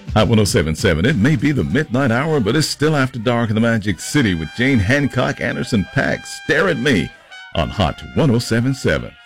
Hot 1077. It may be the midnight hour, but it's still after dark in the Magic City with Jane Hancock, Anderson .Paak. Stare at Me on Hot 1077.